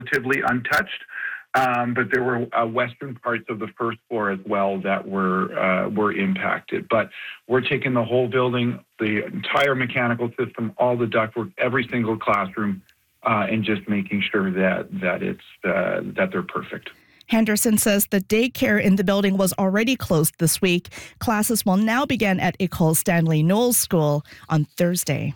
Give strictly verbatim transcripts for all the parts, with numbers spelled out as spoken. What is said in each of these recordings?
relatively untouched. Um, but there were uh, western parts of the first floor as well that were uh, were impacted. But we're taking the whole building, the entire mechanical system, all the ductwork, every single classroom, uh, and just making sure that that it's uh, that they're perfect. Henderson says the daycare in the building was already closed this week. Classes will now begin at École Stanley Knowles School on Thursday.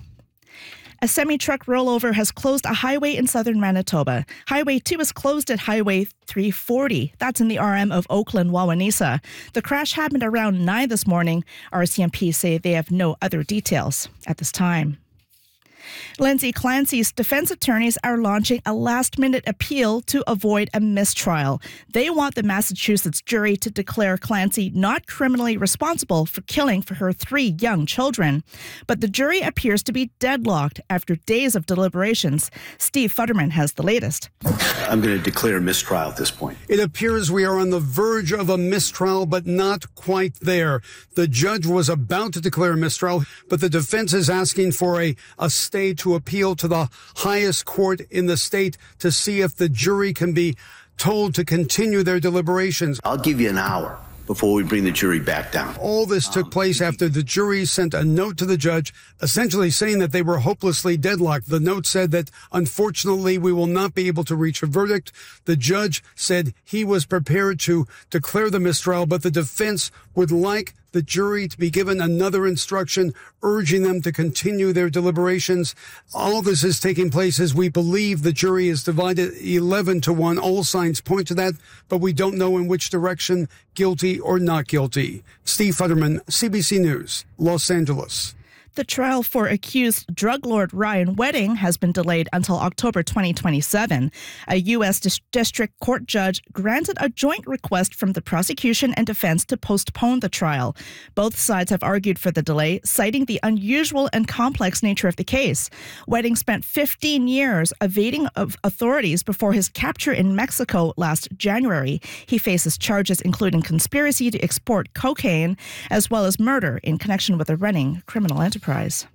A semi-truck rollover has closed a highway in southern Manitoba. Highway two is closed at Highway three forty. That's in the R M of Oakland-Wawanesa. The crash happened around nine this morning. R C M P say they have no other details at this time. Lindsay Clancy's defense attorneys are launching a last-minute appeal to avoid a mistrial. They want the Massachusetts jury to declare Clancy not criminally responsible for killing for her three young children. But the jury appears to be deadlocked after days of deliberations. Steve Futterman has the latest. I'm going to declare mistrial at this point. It appears we are on the verge of a mistrial, but not quite there. The judge was about to declare a mistrial, but the defense is asking for a, a stay to appeal to the highest court in the state to see if the jury can be told to continue their deliberations. I'll give you an hour before we bring the jury back down. All this took place after the jury sent a note to the judge, essentially saying that they were hopelessly deadlocked. The note said that, unfortunately, we will not be able to reach a verdict. The judge said he was prepared to declare the mistrial, but the defense would like the jury to be given another instruction urging them to continue their deliberations. All this is taking place as we believe the jury is divided eleven to one. All signs point to that, but we don't know in which direction, guilty or not guilty. Steve Futterman, C B C News, Los Angeles. The trial for accused drug lord Ryan Wedding has been delayed until October twenty twenty-seven. A U S dis- district court judge granted a joint request from the prosecution and defense to postpone the trial. Both sides have argued for the delay, citing the unusual and complex nature of the case. Wedding spent fifteen years evading of authorities before his capture in Mexico last January. He faces charges including conspiracy to export cocaine, as well as murder in connection with a running criminal enterprise.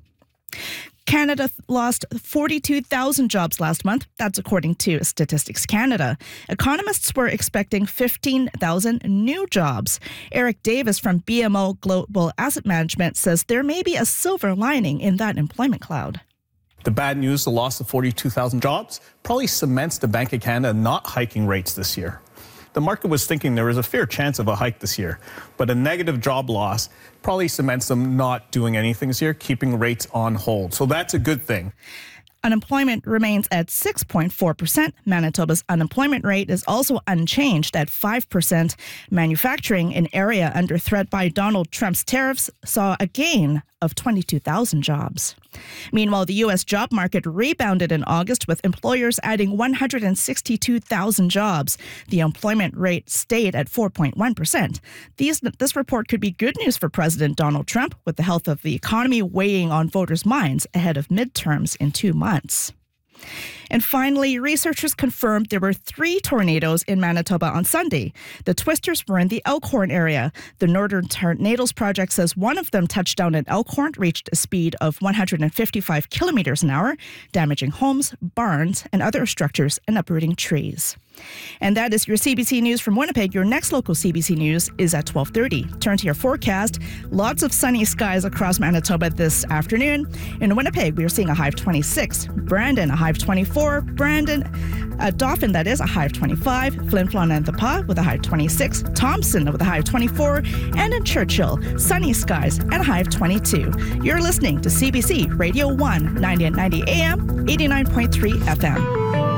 Canada lost forty-two thousand jobs last month. That's according to Statistics Canada. Economists were expecting fifteen thousand new jobs. Eric Davis from B M O Global Asset Management says there may be a silver lining in that employment cloud. The bad news, the loss of forty-two thousand jobs, probably cements the Bank of Canada not hiking rates this year. The market was thinking there was a fair chance of a hike this year, but a negative job loss probably cements them not doing anything this year, keeping rates on hold. So that's a good thing. Unemployment remains at six point four percent. Manitoba's unemployment rate is also unchanged at five percent. Manufacturing, an area under threat by Donald Trump's tariffs, saw a gain of twenty-two thousand jobs. Meanwhile, the U S job market rebounded in August, with employers adding one hundred sixty-two thousand jobs. The employment rate stayed at four point one percent. These, this report could be good news for President Donald Trump, with the health of the economy weighing on voters' minds ahead of midterms in two months. And finally, researchers confirmed there were three tornadoes in Manitoba on Sunday. The twisters were in the Elkhorn area. The Northern Tornadoes Project says one of them touched down in Elkhorn, reached a speed of one hundred fifty-five kilometers an hour, damaging homes, barns, and other structures and uprooting trees. And that is your C B C News from Winnipeg. Your next local C B C News is at twelve thirty. Turn to your forecast. Lots of sunny skies across Manitoba this afternoon. In Winnipeg, we are seeing a high of twenty-six. Brandon, a high of twenty-four. Brandon, uh, Dauphin, that is, a high of twenty-five. Flin Flon and the Pas with a high of twenty-six. Thompson with a high of twenty-four. And in Churchill, sunny skies and a high of twenty-two. You're listening to C B C Radio one, ninety and ninety A M, eighty-nine point three F M.